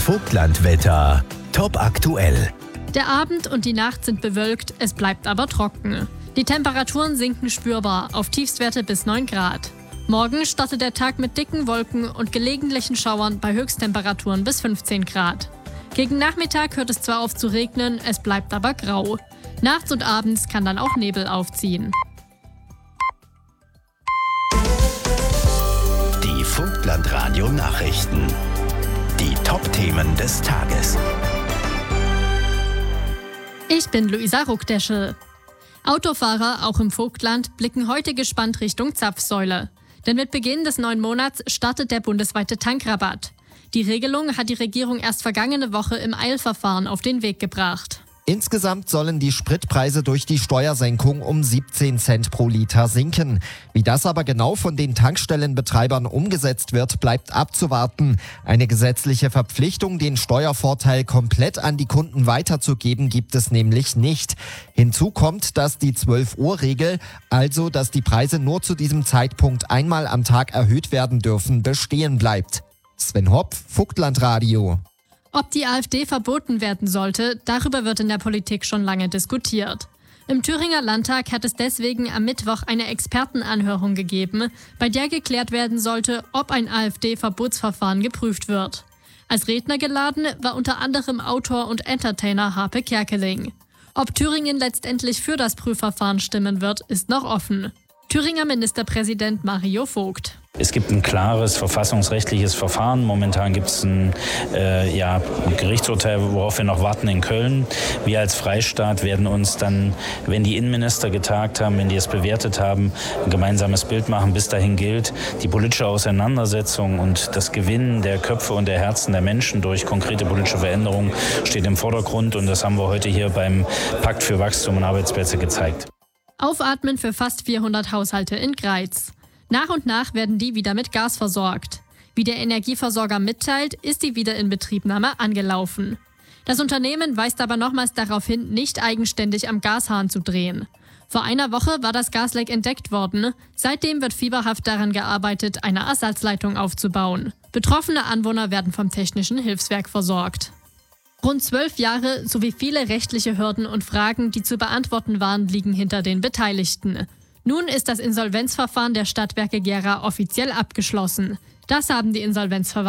Vogtlandwetter. Top aktuell. Der Abend und die Nacht sind bewölkt, es bleibt aber trocken. Die Temperaturen sinken spürbar auf Tiefstwerte bis 9 Grad. Morgen startet der Tag mit dicken Wolken und gelegentlichen Schauern bei Höchsttemperaturen bis 15 Grad. Gegen Nachmittag hört es zwar auf zu regnen, es bleibt aber grau. Nachts und abends kann dann auch Nebel aufziehen. Die Vogtlandradio Nachrichten. Die Top-Themen des Tages. Ich bin Luisa Ruckdeschel. Autofahrer, auch im Vogtland, blicken heute gespannt Richtung Zapfsäule. Denn mit Beginn des neuen Monats startet der bundesweite Tankrabatt. Die Regelung hat die Regierung erst vergangene Woche im Eilverfahren auf den Weg gebracht. Insgesamt sollen die Spritpreise durch die Steuersenkung um 17 Cent pro Liter sinken. Wie das aber genau von den Tankstellenbetreibern umgesetzt wird, bleibt abzuwarten. Eine gesetzliche Verpflichtung, den Steuervorteil komplett an die Kunden weiterzugeben, gibt es nämlich nicht. Hinzu kommt, dass die 12-Uhr-Regel, also dass die Preise nur zu diesem Zeitpunkt einmal am Tag erhöht werden dürfen, bestehen bleibt. Sven Hopf, Vogtlandradio. Ob die AfD verboten werden sollte, darüber wird in der Politik schon lange diskutiert. Im Thüringer Landtag hat es deswegen am Mittwoch eine Expertenanhörung gegeben, bei der geklärt werden sollte, ob ein AfD-Verbotsverfahren geprüft wird. Als Redner geladen war unter anderem Autor und Entertainer Harpe Kerkeling. Ob Thüringen letztendlich für das Prüfverfahren stimmen wird, ist noch offen. Thüringer Ministerpräsident Mario Vogt. Es gibt ein klares verfassungsrechtliches Verfahren. Momentan gibt es ein Gerichtsurteil, worauf wir noch warten in Köln. Wir als Freistaat werden uns dann, wenn die Innenminister getagt haben, wenn die es bewertet haben, ein gemeinsames Bild machen. Bis dahin gilt, die politische Auseinandersetzung und das Gewinnen der Köpfe und der Herzen der Menschen durch konkrete politische Veränderungen steht im Vordergrund. Und das haben wir heute hier beim Pakt für Wachstum und Arbeitsplätze gezeigt. Aufatmen für fast 400 Haushalte in Greiz. Nach und nach werden die wieder mit Gas versorgt. Wie der Energieversorger mitteilt, ist die Wiederinbetriebnahme angelaufen. Das Unternehmen weist aber nochmals darauf hin, nicht eigenständig am Gashahn zu drehen. Vor einer Woche war das Gasleck entdeckt worden. Seitdem wird fieberhaft daran gearbeitet, eine Ersatzleitung aufzubauen. Betroffene Anwohner werden vom Technischen Hilfswerk versorgt. Rund 12 Jahre sowie viele rechtliche Hürden und Fragen, die zu beantworten waren, liegen hinter den Beteiligten. Nun ist das Insolvenzverfahren der Stadtwerke Gera offiziell abgeschlossen. Das haben die Insolvenzverwalter